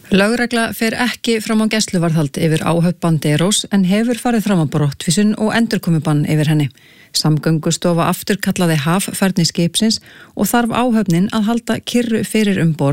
Lögregla fer ekki fram á gæsluvarðhald yfir áhöfn Banderos en hefur farið fram á brottvísun og endurkomubann yfir henni. Samgöngustofa afturkallaði haffærni skipsins og þarf áhöfnin að halda kyrru fyrir borð